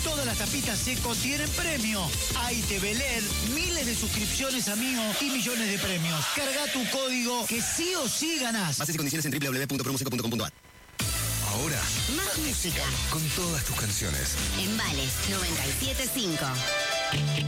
Todas las tapitas Seco tienen premio. AITV LED, miles de suscripciones, amigos, y millones de premios. Carga tu código que sí o sí ganás. Bases y condiciones en www.promoseco.com.ar. Ahora, Más música. con todas tus canciones. En Vale 97.5.